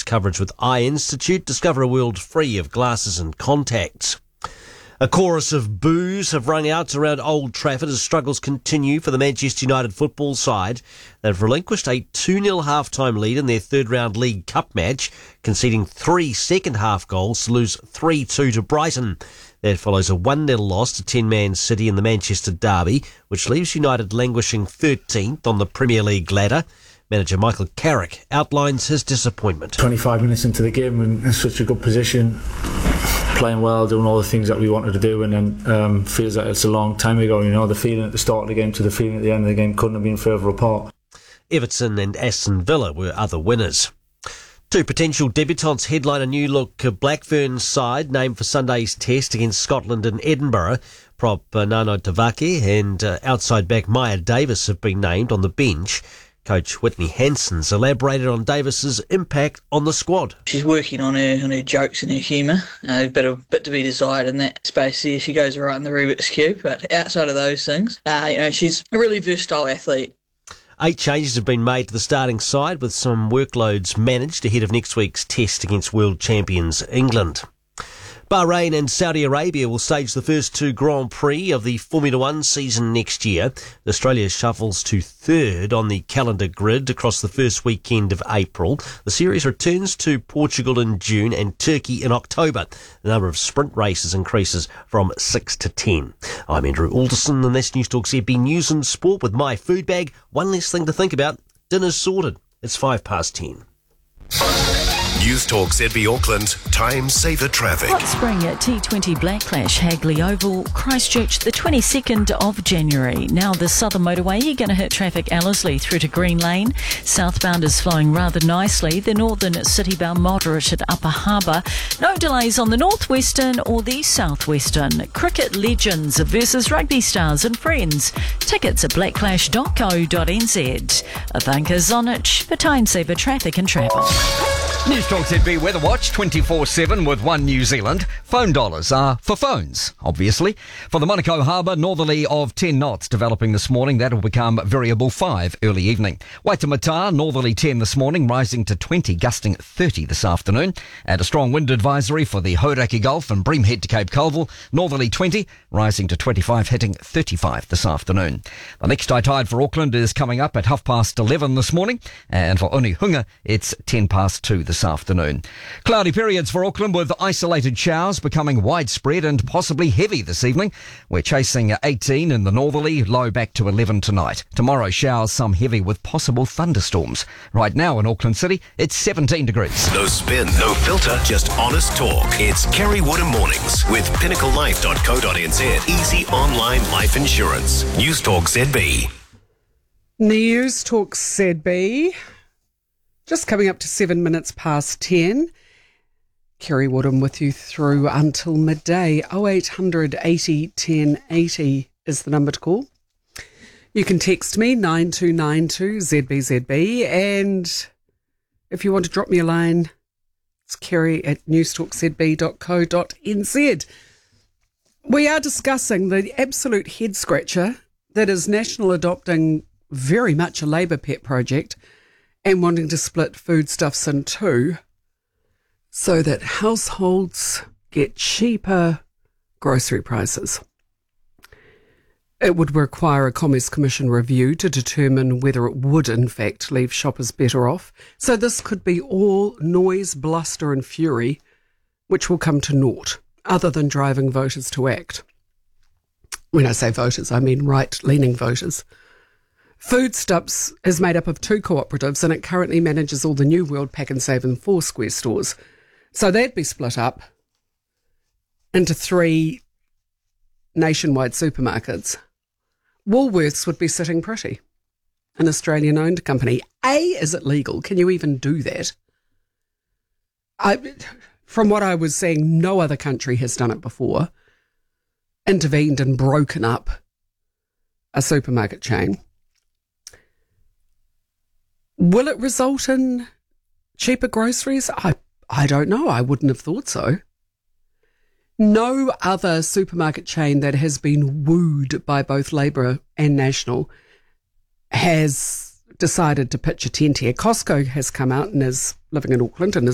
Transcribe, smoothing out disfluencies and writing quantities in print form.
coverage with Eye Institute. Discover a world free of glasses and contacts. A chorus of boos have rung out around Old Trafford as struggles continue for the Manchester United football side. They've relinquished a 2-0 half-time lead in their third-round League Cup match, conceding 3 second-half goals to lose 3-2 to Brighton. That follows a 1-0 loss to 10-man City in the Manchester derby, which leaves United languishing 13th on the Premier League ladder. Manager Michael Carrick outlines his disappointment. 25 minutes into the game and in such a good position, playing well, doing all the things that we wanted to do, and then feels like it's a long time ago. You know, the feeling at the start of the game to the feeling at the end of the game couldn't have been further apart. Everton and Aston Villa were other winners. 2 potential debutants headline a new-look Blackburn side named for Sunday's test against Scotland in Edinburgh. Prop Nano Tavake and outside back Maya Davis have been named on the bench. Coach Whitney Hanson's elaborated on Davis's impact on the squad. She's working on her jokes and her humour. A bit to be desired in that space there. She goes right in the Rubik's Cube, but outside of those things, she's a really versatile athlete. 8 changes have been made to the starting side, with some workloads managed ahead of next week's test against world champions England. Bahrain and Saudi Arabia will stage the first 2 Grand Prix of the Formula One season next year. Australia shuffles to 3rd on the calendar grid across the first weekend of April. The series returns to Portugal in June and Turkey in October. The number of sprint races increases from 6 to 10. I'm Andrew Alderson, and that's News Talk ZB News and Sport with my food bag. One less thing to think about. Dinner's sorted. It's 10:05. News Talk ZB Auckland, time saver traffic. Hot spring at T20 Blacklash, Hagley Oval, Christchurch, the 22nd of January. Now the southern motorway, you're going to hit traffic Ellerslie through to Green Lane. Southbound is flowing rather nicely. The northern citybound moderate at Upper Harbour. No delays on the northwestern or the southwestern. Cricket legends versus rugby stars and friends. Tickets at blacklash.co.nz. Thank Zonich for time saver traffic and travel. News Talk ZB Weather Watch 24/7 with One New Zealand. Phone dollars are for phones, obviously. For the Monaco Harbour, northerly of 10 knots developing this morning. That will become variable 5 early evening. Waitemata, northerly 10 this morning, rising to 20, gusting 30 this afternoon. And a strong wind advisory for the Hauraki Gulf and Breamhead to Cape Colville, northerly 20, rising to 25, hitting 35 this afternoon. The next high tide for Auckland is coming up at 11:30 this morning. And for Onehunga, it's 2:10 this afternoon. Cloudy periods for Auckland with isolated showers becoming widespread and possibly heavy this evening. We're chasing 18 in the northerly, low back to 11 tonight. Tomorrow showers, some heavy with possible thunderstorms. Right now in Auckland City, it's 17 degrees. No spin, no filter, just honest talk. It's Kerry Woodham Mornings with pinnaclelife.co.nz. Easy online life insurance. News Talk ZB. News Talk ZB. Just coming up to 7 minutes past 10. Kerry Woodham with you through until midday. 0800 80 10 80 is the number to call. You can text me 9292 ZBZB, and if you want to drop me a line, it's kerry@newstalkzb.co.nz. We are discussing the absolute head scratcher that is National adopting very much a Labour pet project and wanting to split foodstuffs in 2 so that households get cheaper grocery prices. It would require a Commerce Commission review to determine whether it would, in fact, leave shoppers better off. So this could be all noise, bluster and fury, which will come to naught, other than driving voters to act. When I say voters, I mean right-leaning voters. Foodstuffs is made up of 2 cooperatives, and it currently manages all the New World Pack and Save and Foursquare stores. So they'd be split up into 3 nationwide supermarkets. Woolworths would be sitting pretty. An Australian-owned company. Is it legal? Can you even do that? From what I was saying, no other country has done it before. Intervened and broken up a supermarket chain. Will it result in cheaper groceries? I don't know. I wouldn't have thought so. No other supermarket chain that has been wooed by both Labour and National has decided to pitch a tent here. Costco has come out and is living in Auckland and is